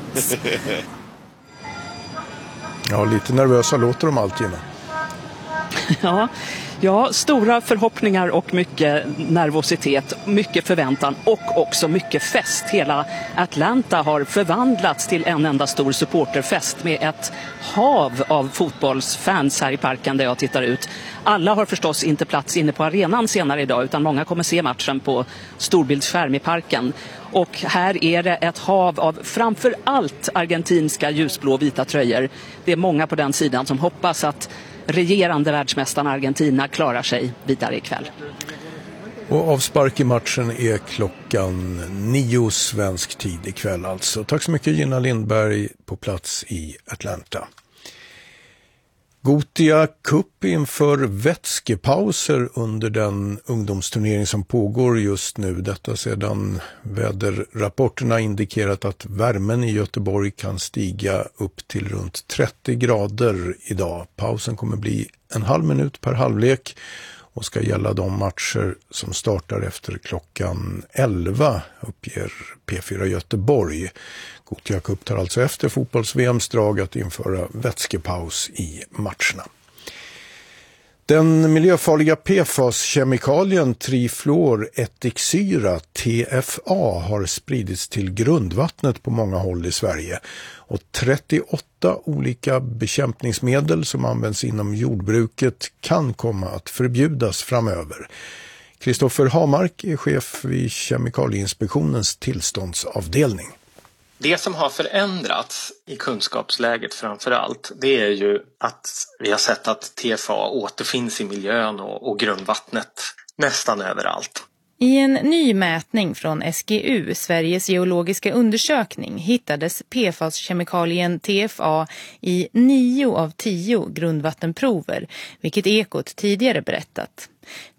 Ja, lite nervösa låter de alltid. Ja, ja, stora förhoppningar och mycket nervositet, mycket förväntan och också mycket fest. Hela Atlanta har förvandlats till en enda stor supporterfest med ett hav av fotbollsfans här i parken där jag tittar ut. Alla har förstås inte plats inne på arenan senare idag, utan många kommer se matchen på storbildsskärm i parken. Och här är det ett hav av framför allt argentinska ljusblå vita tröjor. Det är många på den sidan som hoppas att regerande världsmästarna Argentina klarar sig vidare ikväll. Och avspark i matchen är klockan nio svensk tid ikväll alltså. Tack så mycket Gina Lindberg på plats i Atlanta. Gothia Cup inför vätskepauser under den ungdomsturnering som pågår just nu. Detta sedan väderrapporterna indikerat att värmen i Göteborg kan stiga upp till runt trettio grader idag. Pausen kommer bli en halv minut per halvlek och ska gälla de matcher som startar efter klockan elva, uppger P fyra Göteborg. Gothia Cup tar alltså efter fotbolls-V M:s drag att införa vätskepaus i matcherna. Den miljöfarliga P F A S-kemikalien trifluorättiksyra T F A har spridits till grundvattnet på många håll i Sverige. Och trettioåtta olika bekämpningsmedel som används inom jordbruket kan komma att förbjudas framöver. Kristoffer Hamark är chef vid Kemikalieinspektionens tillståndsavdelning. Det som har förändrats i kunskapsläget framför allt, det är ju att vi har sett att T F A återfinns i miljön och, och grundvattnet nästan överallt. I en ny mätning från S G U, Sveriges geologiska undersökning, hittades P F A S-kemikalien T F A i nio av tio grundvattenprover, vilket Ekot tidigare berättat.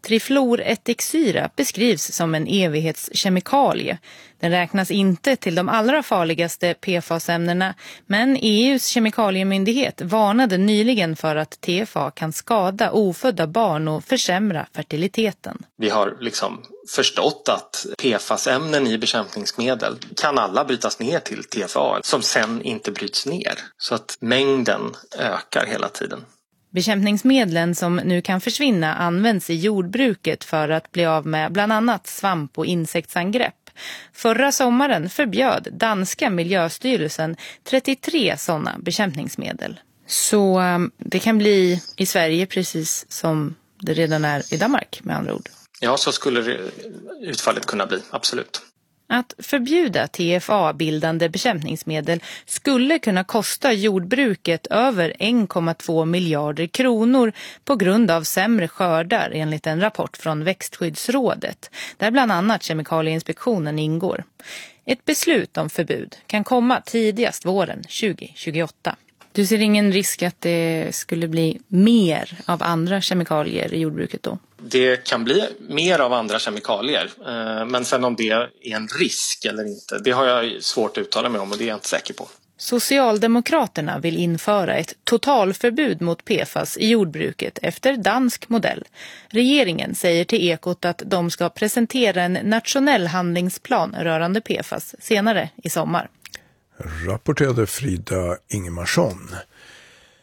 Trifluorättiksyra beskrivs som en evighetskemikalie. Den räknas inte till de allra farligaste P F A S-ämnena, men E U:s kemikaliemyndighet varnade nyligen för att T F A kan skada ofödda barn och försämra fertiliteten. Vi har liksom förstått att P F A S-ämnen i bekämpningsmedel kan alla brytas ner till T F A som sen inte bryts ner, så att mängden ökar hela tiden. Bekämpningsmedlen som nu kan försvinna används i jordbruket för att bli av med bland annat svamp- och insektsangrepp. Förra sommaren förbjöd danska miljöstyrelsen trettiotre sådana bekämpningsmedel. Så um, det kan bli i Sverige precis som det redan är i Danmark med andra ord. Ja, så skulle det, utfallet kunna bli, absolut. Att förbjuda T F A-bildande bekämpningsmedel skulle kunna kosta jordbruket över en komma två miljarder kronor på grund av sämre skördar enligt en rapport från Växtskyddsrådet, där bland annat Kemikalieinspektionen ingår. Ett beslut om förbud kan komma tidigast våren tjugo tjugoåtta. Du ser ingen risk att det skulle bli mer av andra kemikalier i jordbruket då? Det kan bli mer av andra kemikalier, men sen om det är en risk eller inte, det har jag svårt att uttala mig om och det är jag inte säker på. Socialdemokraterna vill införa ett totalförbud mot P F A S i jordbruket efter dansk modell. Regeringen säger till Ekot att de ska presentera en nationell handlingsplan rörande P F A S senare i sommar. Rapporterade Frida Ingemarsson.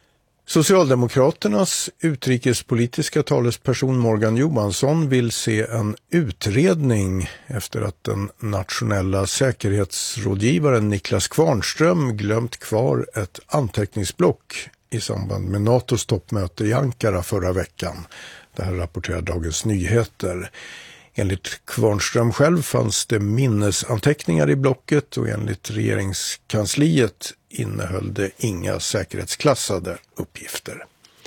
Socialdemokraternas utrikespolitiska talesperson Morgan Johansson vill se en utredning efter att den nationella säkerhetsrådgivaren Niklas Kvarnström glömt kvar ett anteckningsblock i samband med NATOs toppmöte i Ankara förra veckan. Det här rapporterar Dagens Nyheter. Enligt Kvarnström själv fanns det minnesanteckningar i blocket och enligt regeringskansliet innehöll det inga säkerhetsklassade uppgifter.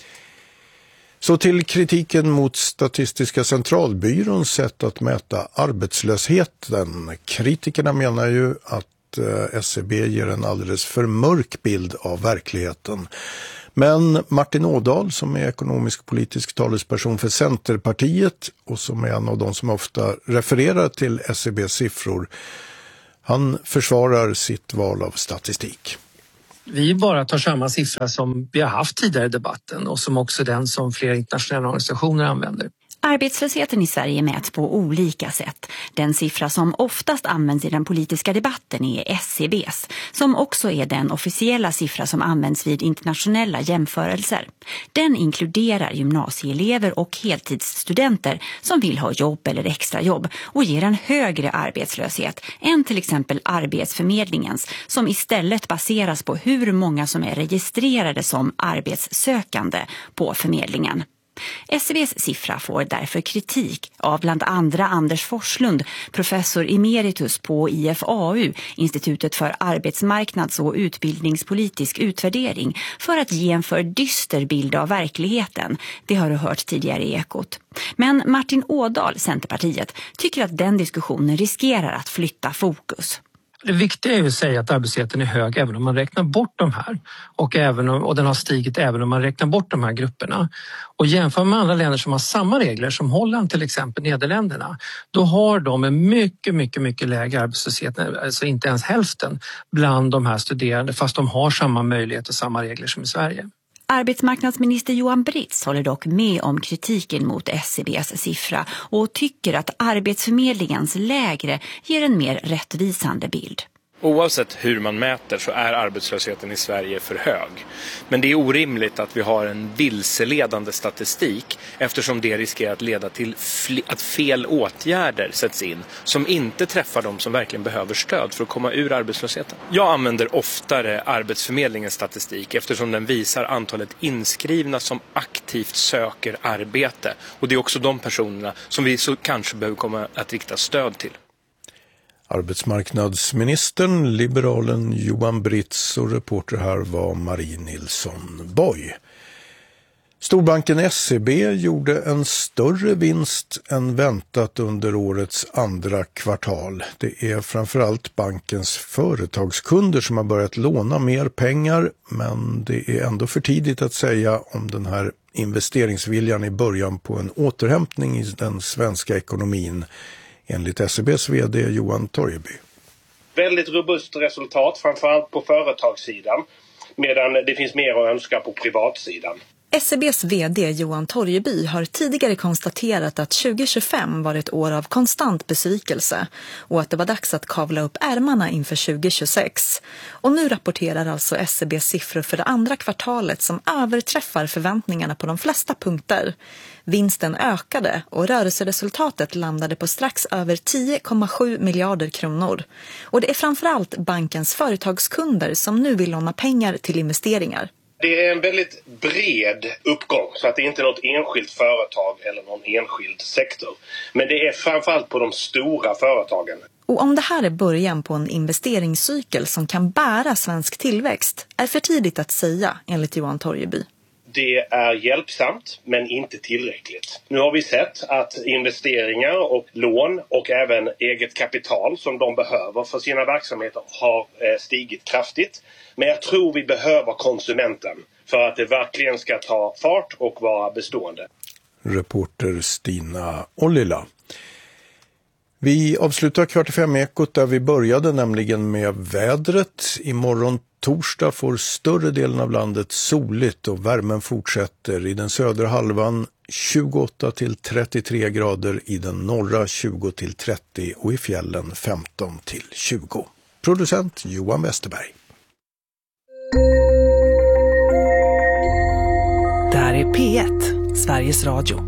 Så till kritiken mot Statistiska centralbyråns sätt att mäta arbetslösheten. Kritikerna menar ju att S C B ger en alldeles för mörk bild av verkligheten. Men Martin Ådahl, som är ekonomisk politisk talesperson för Centerpartiet och som är en av de som ofta refererar till S C B:s siffror, han försvarar sitt val av statistik. Vi bara tar samma siffra som vi har haft tidigare i debatten och som också den som flera internationella organisationer använder. Arbetslösheten i Sverige mäts på olika sätt. Den siffra som oftast används i den politiska debatten är S C B:s, som också är den officiella siffra som används vid internationella jämförelser. Den inkluderar gymnasieelever och heltidsstudenter som vill ha jobb eller extrajobb och ger en högre arbetslöshet än till exempel Arbetsförmedlingens, som istället baseras på hur många som är registrerade som arbetssökande på förmedlingen. S C B:s siffra får därför kritik av bland andra Anders Forslund, professor emeritus på I F A U, Institutet för arbetsmarknads- och utbildningspolitisk utvärdering, för att ge en för dyster bild av verkligheten. Det har du hört tidigare i Ekot. Men Martin Ådahl, Centerpartiet, tycker att den diskussionen riskerar att flytta fokus. Det viktiga är ju att säga att arbetslösheten är hög även om man räknar bort de här. Och, även om, och den har stigit även om man räknar bort de här grupperna. Och jämför med andra länder som har samma regler, som Holland till exempel, Nederländerna, då har de en mycket, mycket, mycket lägre arbetslöshet, alltså inte ens hälften bland de här studerande, fast de har samma möjlighet och samma regler som i Sverige. Arbetsmarknadsminister Johan Britz håller dock med om kritiken mot S C B:s siffra och tycker att Arbetsförmedlingens lägre ger en mer rättvisande bild. Oavsett hur man mäter så är arbetslösheten i Sverige för hög. Men det är orimligt att vi har en vilseledande statistik eftersom det riskerar att leda till att fel åtgärder sätts in som inte träffar de som verkligen behöver stöd för att komma ur arbetslösheten. Jag använder oftare Arbetsförmedlingens statistik eftersom den visar antalet inskrivna som aktivt söker arbete. Och det är också de personerna som vi så kanske behöver komma att rikta stöd till. Arbetsmarknadsministern, liberalen Johan Britz, och reporter här var Marie Nilsson Boy. Storbanken S C B gjorde en större vinst än väntat under årets andra kvartal. Det är framförallt bankens företagskunder som har börjat låna mer pengar, men det är ändå för tidigt att säga om den här investeringsviljan i början på en återhämtning i den svenska ekonomin, enligt S C B:s vd Johan Torgeby. Väldigt robust resultat, framförallt på företagssidan, medan det finns mer att önska på privatsidan. S C B:s vd Johan Torgeby har tidigare konstaterat att tjugo tjugofem var ett år av konstant besvikelse och att det var dags att kavla upp ärmarna inför tjugo tjugosex. Och nu rapporterar alltså S C B:s siffror för det andra kvartalet som överträffar förväntningarna på de flesta punkter. Vinsten ökade och rörelseresultatet landade på strax över tio komma sju miljarder kronor. Och det är framförallt bankens företagskunder som nu vill låna pengar till investeringar. Det är en väldigt bred uppgång, så att det är inte något enskilt företag eller någon enskild sektor. Men det är framförallt på de stora företagen. Och om det här är början på en investeringscykel som kan bära svensk tillväxt är för tidigt att säga, enligt Johan Torgeby. Det är hjälpsamt men inte tillräckligt. Nu har vi sett att investeringar och lån och även eget kapital som de behöver för sina verksamheter har stigit kraftigt. Men jag tror vi behöver konsumenten för att det verkligen ska ta fart och vara bestående. Reporter Stina Ollila. Vi avslutar kvart i fem ekot där vi började, nämligen med vädret. Imorgon torsdag får större delen av landet soligt och värmen fortsätter. I den södra halvan tjugoåtta till trettiotre grader, i den norra tjugo till trettio och i fjällen femton till tjugo. Producent Johan Westerberg. Där är P ett, Sveriges Radio.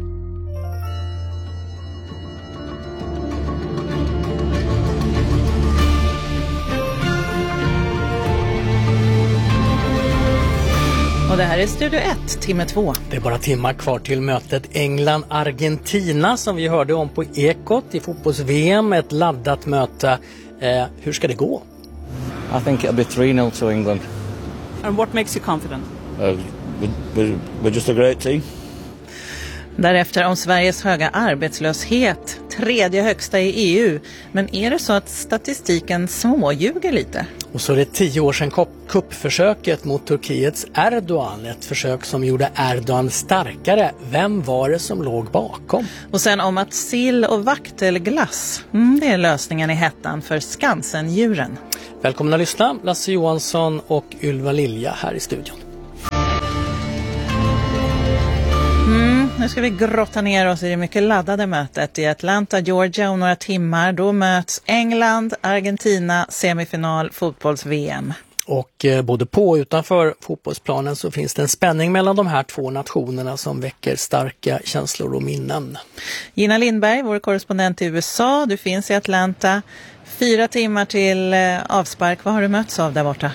Och det här är Studio ett, timme två. Det är bara timmar kvar till mötet England-Argentina som vi hörde om på Ekot i fotbolls-V M. Ett laddat möte. Eh, hur ska det gå? I think it'll be three nil to England. And what makes you confident? Uh, we're, we're just a great team. Därefter om Sveriges höga arbetslöshet, tredje högsta i E U. Men är det så att statistiken småljuger lite? Och så är det tio år sedan kuppförsöket mot Turkiets Erdogan. Ett försök som gjorde Erdogan starkare. Vem var det som låg bakom? Och sen om att sill och vaktelglass, mm, det är lösningen i hettan för Skansen-djuren. Välkomna att lyssna. Lasse Johansson och Ylva Lilja här i studion. Mm, nu ska vi grotta ner oss i det mycket laddade mötet i Atlanta, Georgia om några timmar. Då möts England, Argentina, semifinal, fotbolls-V M. Och eh, både på och utanför fotbollsplanen så finns det en spänning mellan de här två nationerna som väcker starka känslor och minnen. Gina Lindberg, vår korrespondent i U S A, du finns i Atlanta. Fyra timmar till eh, avspark, vad har du mötts av där borta?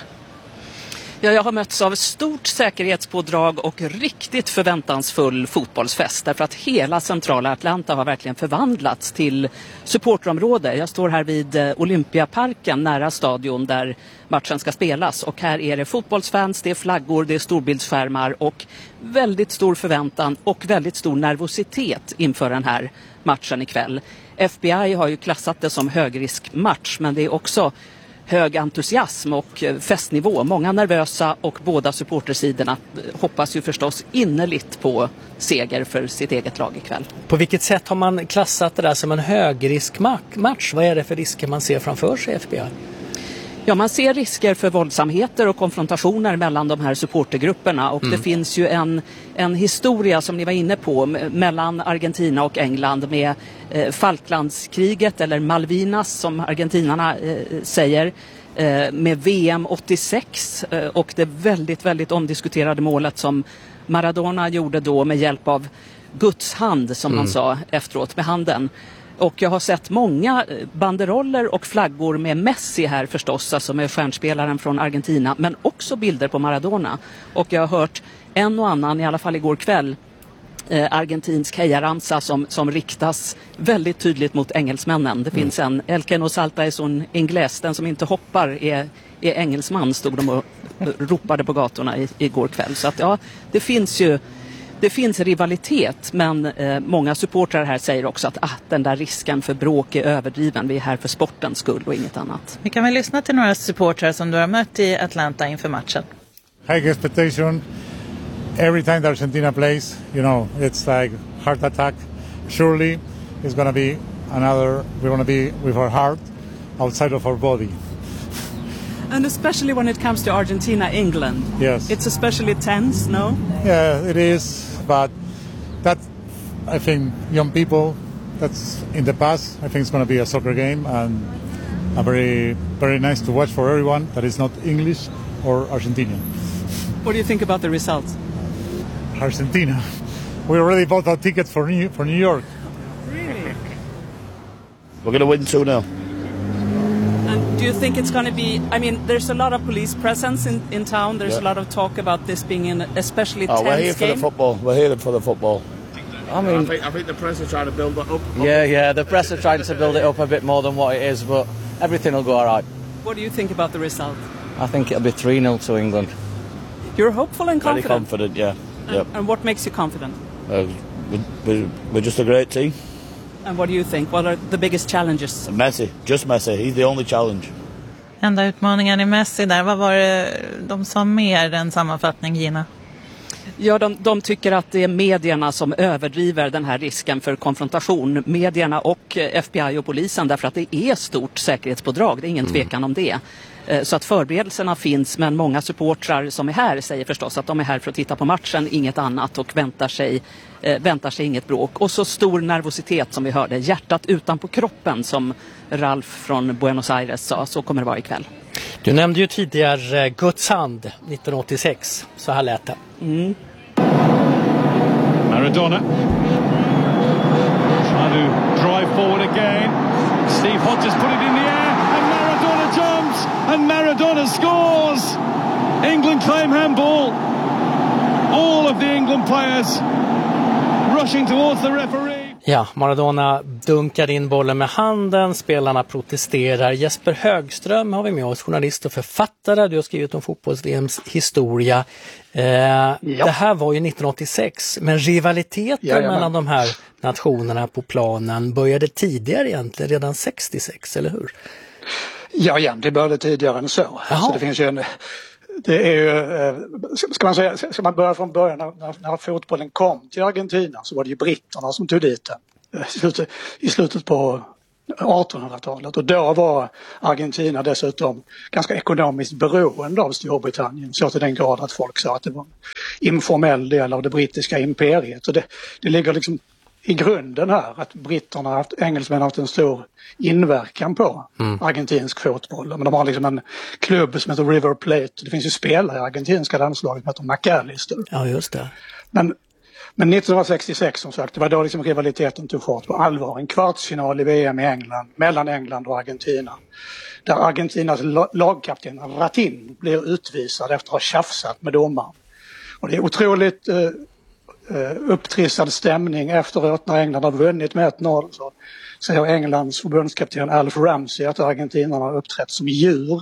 Ja, jag har mötts av stort säkerhetspådrag och riktigt förväntansfull fotbollsfest. Därför att hela centrala Atlanta har verkligen förvandlats till supporterområde. Jag står här vid Olympiaparken nära stadion där matchen ska spelas. Och här är det fotbollsfans, det är flaggor, det är storbildsskärmar och väldigt stor förväntan och väldigt stor nervositet inför den här matchen ikväll. F B I har ju klassat det som högriskmatch, men det är också hög entusiasm och festnivå. Många nervösa och båda supportersidorna hoppas ju förstås innerligt på seger för sitt eget lag ikväll. På vilket sätt har man klassat det där som en högriskmatch? Vad är det för risker man ser framför sig, F B I? Ja, man ser risker för våldsamheter och konfrontationer mellan de här supportergrupperna och mm. det finns ju en, en historia som ni var inne på mellan Argentina och England med eh, Falklandskriget eller Malvinas som argentinarna eh, säger eh, med V M åttiosex eh, och det väldigt, väldigt omdiskuterade målet som Maradona gjorde då med hjälp av Guds hand som mm. man sa efteråt med handen. Och jag har sett många banderoller och flaggor med Messi här förstås, alltså med stjärnspelaren från Argentina, men också bilder på Maradona. Och jag har hört en och annan, i alla fall igår kväll, eh, argentinsk hejaramsa som, som riktas väldigt tydligt mot engelsmännen. Det mm. finns en El que no salta es un inglés, den som inte hoppar är, är engelsman, stod de och ropade på gatorna i, igår kväll. Så att ja, det finns ju Det finns rivalitet, men eh, många supportrar här säger också att ah, den där risken för bråk är överdriven. Vi är här för sportens skull och inget annat. Vi kan väl lyssna till några supportrar som du har mött i Atlanta inför matchen. High expectation. Every time the Argentina plays, you know, it's like heart attack. Surely it's going to be another, we're going to be with our heart outside of our body. And especially when it comes to Argentina, England. Yes. It's especially tense, no? Yeah, it is. But that, I think, young people, that's in the past. I think it's going to be a soccer game and a very, very nice to watch for everyone that is not English or Argentinian. What do you think about the result? Argentina. We already bought our tickets for New, for New York. Really? We're going to win two nil. And do you think it's going to be, I mean, there's a lot of police presence in, in town. There's yeah. a lot of talk about this being an especially oh, tense we're here game. for the football. We're here for the football. I mean, I think, I think the press are trying to build it up. Yeah, yeah, the press are trying to build it up a bit more than what it is, but everything will go all right. What do you think about the result? I think it'll be three nil to England. You're hopeful and confident? Very confident, yeah. And, yep. and what makes you confident? Uh, we're, we're just a great team. And what do you think? What are the biggest challenges? Messi, just Messi. He's the only challenge. Enda utmaningen i Messi där, vad var det de sa mer än sammanfattning, Gina? Ja, de, de tycker att det är medierna som överdriver den här risken för konfrontation. Medierna och F B I och polisen, därför att det är stort säkerhetspådrag, det är ingen tvekan om det. Så att förberedelserna finns, men många supportrar som är här säger förstås att de är här för att titta på matchen, inget annat, och väntar sig, eh, väntar sig inget bråk. Och så stor nervositet som vi hörde, hjärtat utanpå kroppen som Ralf från Buenos Aires sa, så kommer det vara ikväll. Du nämnde ju tidigare Guds hand nittonhundraåttiosex, så här lät det. Mm. Maradona trying to drive forward again. Steve Hodges put it in the air and Maradona jumps and Maradona scores. England claim handball. All of the England players rushing towards the referee. Ja, Maradona dunkar in bollen med handen, spelarna protesterar. Jesper Högström har vi med oss, journalist och författare. Du har skrivit om fotbolls-V M:s historia. Eh, ja. Det här var ju nittonhundraåttiosex, men rivaliteten Jajamän. mellan de här nationerna på planen började tidigare egentligen, redan sextiosex, eller hur? Ja, igen, det började tidigare än så. Jaha. Så det finns ju en... Det är ju, ska man säga, ska man börja från början när, när fotbollen kom till Argentina så var det ju britterna som tog dit den i slutet, i slutet på artonhundratalet och då var Argentina dessutom ganska ekonomiskt beroende av Storbritannien så till den grad att folk sa att det var en informell del av det brittiska imperiet och det, det ligger liksom i grunden här att britterna har haft, engelsmännen har haft en stor inverkan på mm. argentinsk fotboll. Men de har liksom en klubb som heter River Plate. Det finns ju spelare i argentinska landslaget som heter McAllister. Ja, just det. Men, men nittonhundrasextiosex som sagt, det var då liksom rivaliteten tog fart på allvar. En kvartsfinal i V M i England, mellan England och Argentina. Där Argentinas lagkapten Ratin blir utvisad efter att ha tjafsat med domaren. Och det är otroligt... Eh, upptrissad stämning efteråt när England har vunnit med ett noll så säger Englands förbundskapten Alf Ramsey att argentinarna har uppträtt som djur.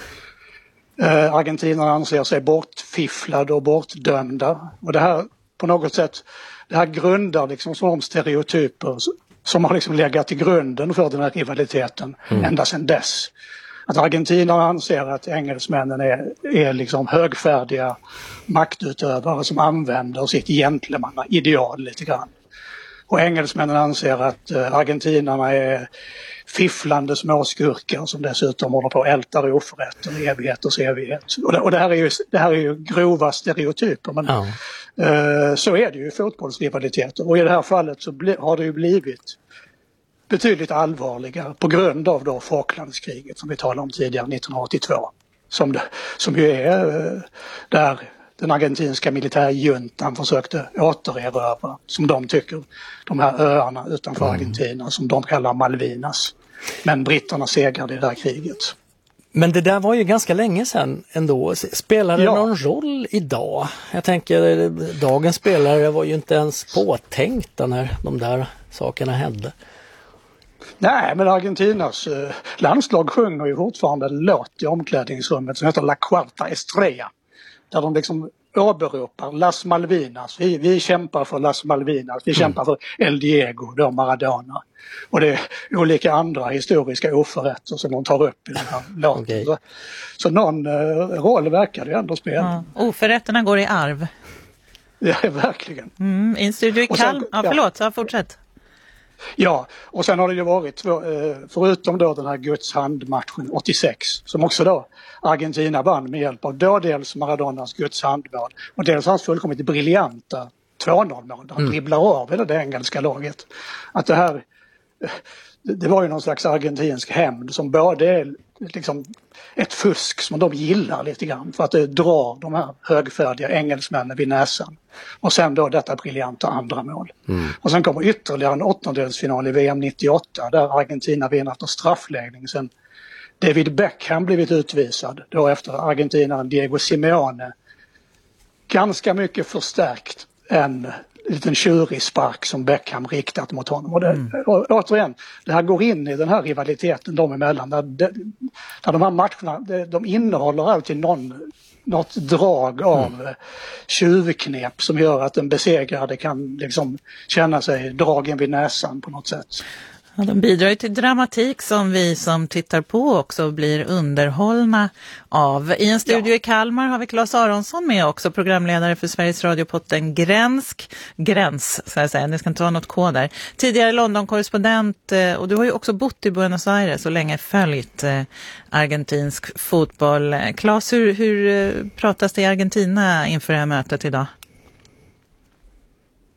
Eh, argentinarna anser sig bortfifflade och bortdömda och det här på något sätt det här grundar liksom som stereotyper som har liksom legat till grunden för den här rivaliteten mm. ända sedan dess. Att argentinarna anser att engelsmännen är, är liksom högfärdiga maktutövare som använder sitt gentlemanna-ideal lite grann. Och engelsmännen anser att uh, argentinarna är fifflande småskurkar som dessutom håller på att älta oförrätter, evigheters evighet. Och det, och det här är ju, det här är ju grova stereotyper men ja. uh, så är det ju i fotbollsrivaliteter. Och i det här fallet så bli, har det ju blivit betydligt allvarligare på grund av då Falklandskriget som vi talade om tidigare nittonhundraåttiotvå. Som, det, som ju är uh, där den argentinska militärjuntan försökte återerövra, som de tycker, de här öarna utanför mm. Argentina som de kallar Malvinas. Men britterna segrade i det här kriget. Men det där var ju ganska länge sedan ändå. Spelar det ja. någon roll idag? Jag tänker, dagens spelare var ju inte ens påtänkta när de där sakerna hände. Nej, men Argentinas eh, landslag sjunger ju fortfarande en låt i omklädningsrummet som heter La Cuarta Estrella. Där de liksom åberopar Las Malvinas. Vi, vi kämpar för Las Malvinas. Vi mm. kämpar för El Diego, då Maradona. Och det är olika andra historiska oförrätter som de tar upp i den här låten. Okay. Så, så någon eh, roll verkar det ändå spela. Ja, oförrätterna går i arv. Ja, verkligen. Mm, I en studio i Kalm. Ja, förlåt, så fortsätt. Ja, och sen har det ju varit, förutom då den här Guds handmatchen åttiosex, som också då Argentina vann med hjälp av då dels Maradonas Guds handmål och dels hans fullkomligt briljanta två noll-mål. Han mm. dribblar av hela det engelska laget. Att det här, det var ju någon slags argentinsk hämnd som både är liksom ett fusk som de gillar lite grann för att det drar de här högfärdiga engelsmännen vid näsan. Och sen då detta briljanta andra mål. Mm. Och sen kommer ytterligare en åttondelsfinal i V M nittioåtta där Argentina vinner efter straffläggning. Sen David Beckham blivit utvisad då efter Argentinaren Diego Simeone. Ganska mycket förstärkt en liten tjurig spark som Beckham riktat mot honom. Och, det, mm. och återigen, det här går in i den här rivaliteten de emellan. Där, där, där de här matcherna, de, de innehåller alltid någon, något drag av mm. tjuvknep som gör att den besegrade kan liksom känna sig dragen vid näsan på något sätt. Ja, de bidrar ju till dramatik som vi som tittar på också blir underhållna av. I en studio ja. i Kalmar har vi Claes Aronsson med också, programledare för Sveriges Radio-potten Gränsk. Gräns, ska jag säga. Det ska inte vara något kod där. Tidigare London-korrespondent och du har ju också bott i Buenos Aires och länge följt argentinsk fotboll. Claes, hur, hur pratas det i Argentina inför det här mötet idag?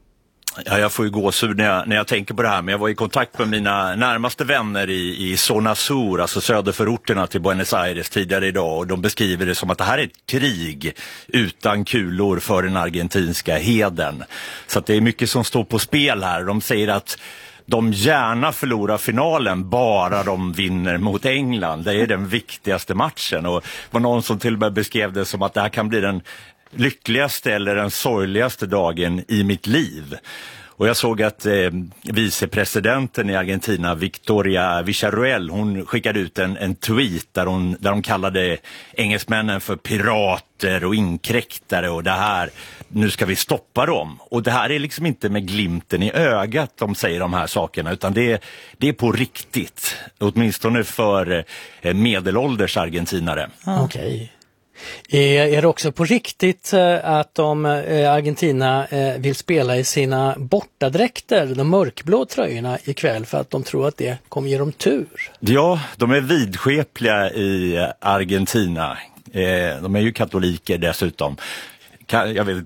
Ja, jag får ju gåshud när jag, när jag tänker på det här, men jag var i kontakt med mina närmaste vänner i, i Zona Sur, alltså söderförorterna till Buenos Aires tidigare idag, och de beskriver det som att det här är ett krig utan kulor för den argentinska heden. Så att det är mycket som står på spel här. De säger att de gärna förlorar finalen bara de vinner mot England. Det är den viktigaste matchen, och det var någon som till och med beskrev det som att det här kan bli den lyckligaste eller den sorgligaste dagen i mitt liv. Och jag såg att eh, vicepresidenten i Argentina, Victoria Villarruel, hon skickade ut en, en tweet där hon, där hon kallade engelsmännen för pirater och inkräktare, och det här, nu ska vi stoppa dem. Och det här är liksom inte med glimten i ögat de säger de här sakerna, utan det är, det är på riktigt. Åtminstone för eh, medelålders argentinare. Ah. Okej. Okay. Är det också på riktigt att de, Argentina vill spela i sina bortadräkter, de mörkblå tröjorna ikväll, för att de tror att det kommer ge dem tur? Ja, de är vidskepliga i Argentina. De är ju katoliker dessutom. Jag vet,